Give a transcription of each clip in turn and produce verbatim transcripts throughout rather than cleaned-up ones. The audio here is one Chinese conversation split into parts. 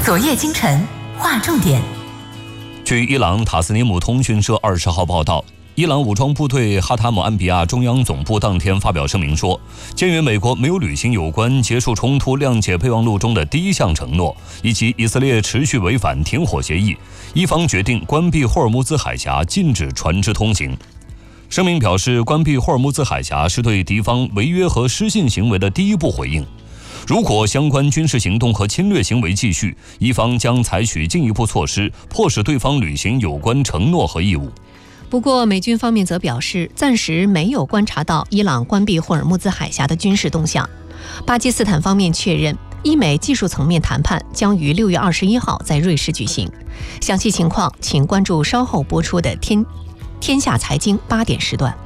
昨夜今晨划重点。 据伊朗塔斯尼姆通讯社二十号报道，伊朗武装部队哈塔姆安比亚中央总部当天发表声明说，鉴于美国没有履行有关结束冲突谅解备忘录中的第一项承诺，以及以色列持续违反停火协议，伊方决定关闭霍尔木兹海峡，禁止船只通行。声明表示，关闭霍尔木兹海峡是对敌方违约和失信行为的第一步回应。如果相关军事行动和侵略行为继续，伊方将采取进一步措施，迫使对方履行有关承诺和义务。 不过，美军方面则表示，暂时没有观察到伊朗关闭霍尔木兹海峡的军事动向。巴基斯坦方面确认，伊美技术层面谈判将于六月二十一号在瑞士举行。详细情况，请关注稍后播出的天天下财经八点时段。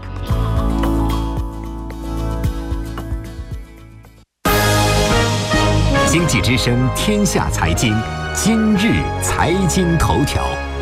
经济之声天下财经，今日财经头条。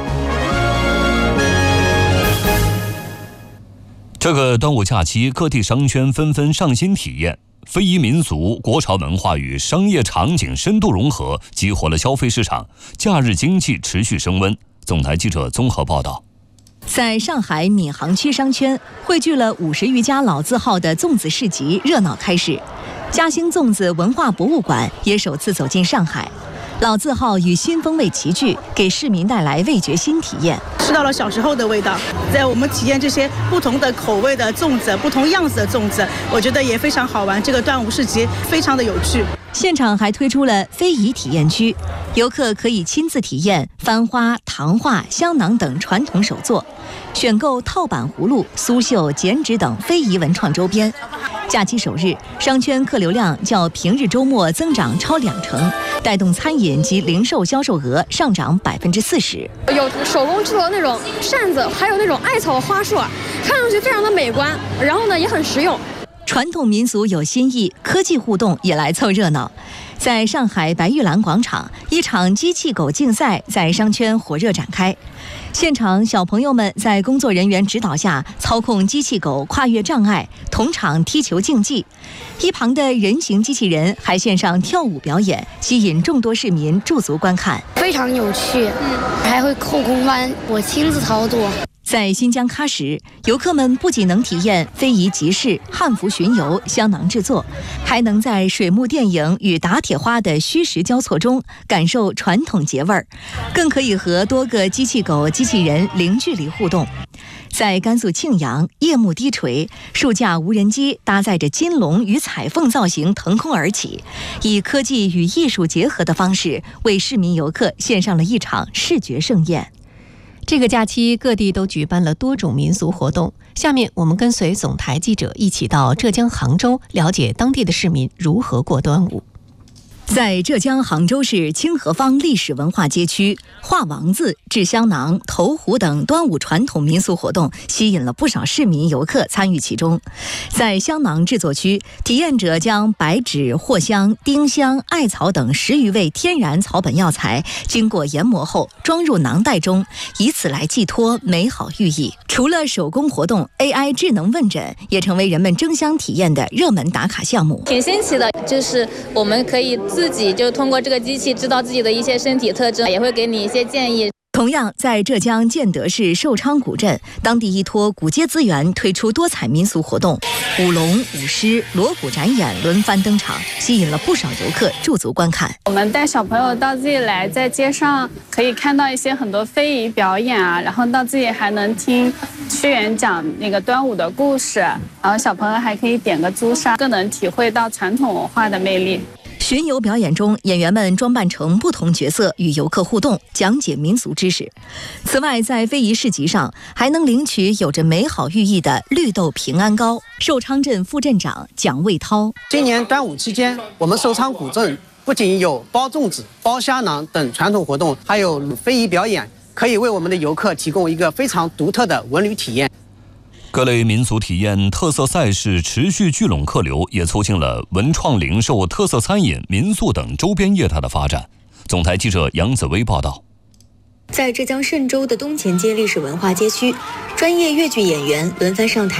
这个端午假期，各地商圈纷纷上新体验，非遗民俗、国潮文化与商业场景深度融合，激活了消费市场，假日经济持续升温。总台记者综合报道。 在上海闵行区商圈，汇聚了五十余家老字号的粽子市集热闹开市。嘉兴粽子文化博物馆也首次走进上海，老字号与新风味齐聚，给市民带来味觉新体验。 吃到了小时候的味道，在我们体验这些不同的口味的粽子、不同样子的粽子，我觉得也非常好玩。这个端午市集非常的有趣。 现场还推出了非遗体验区，游客可以亲自体验翻花、糖画、香囊等传统手作，选购套板葫芦、苏绣、剪纸等非遗文创周边。假期首日，商圈客流量较平日周末增长超两成，带动餐饮及零售销售额上涨百分之四十。 有手工制作的那种扇子，还有那种艾草花束，看上去非常的美观，然后呢也很实用。 传统民俗有新意，科技互动也来凑热闹。在上海白玉兰广场，一场机器狗竞赛在商圈火热展开。现场小朋友们在工作人员指导下操控机器狗跨越障碍，同场踢球竞技。一旁的人形机器人还献上跳舞表演，吸引众多市民驻足观看。 非常有趣，嗯，还会后空翻，我亲自操作。 在新疆喀什，游客们不仅能体验非遗集市、汉服巡游、香囊制作，还能在水幕电影与打铁花的虚实交错中感受传统节味儿，更可以和多个机器狗、机器人零距离互动。在甘肃庆阳，夜幕低垂，数架无人机搭载着金龙与彩凤造型腾空而起，以科技与艺术结合的方式，为市民游客献上了一场视觉盛宴。 这个假期，各地都举办了多种民俗活动。下面我们跟随总台记者一起到浙江杭州，了解当地的市民如何过端午。 在浙江杭州市清河坊历史文化街区，画王字、制香囊、投壶等端午传统民俗活动吸引了不少市民游客参与其中。在香囊制作区，体验者将白纸、藿香、丁香、艾草等十余味天然草本药材经过研磨后装入囊袋中，以此来寄托美好寓意。除了手工活动， A I 智能问诊也成为人们争相体验的热门打卡项目。 挺新奇的，就是我们可以自己就通过这个机器知道自己的一些身体特征，也会给你一些建议。 同样，在浙江建德市寿昌古镇，当地依托古街资源推出多彩民俗活动，舞龙、舞狮、锣鼓展演轮番登场，吸引了不少游客驻足观看。 我们带小朋友到这里来，在街上可以看到一些很多非遗表演啊，然后到这里还能听屈原讲那个端午的故事，然后小朋友还可以点个朱砂，更能体会到传统文化的魅力。 巡游表演中，演员们装扮成不同角色，与游客互动，讲解民俗知识。此外，在非遗市集上，还能领取有着美好寓意的绿豆平安糕。寿昌镇副镇长蒋卫涛： 今年端午期间，我们寿昌古镇不仅有包粽子、包香囊等传统活动，还有非遗表演，可以为我们的游客提供一个非常独特的文旅体验。 各类民俗体验、特色赛事持续聚拢客流，也促进了文创零售、特色餐饮、民宿等周边业态的发展。总台记者杨子薇报道。 在浙江嵊州的东前街历史文化街区，专业粤剧演员轮番上台。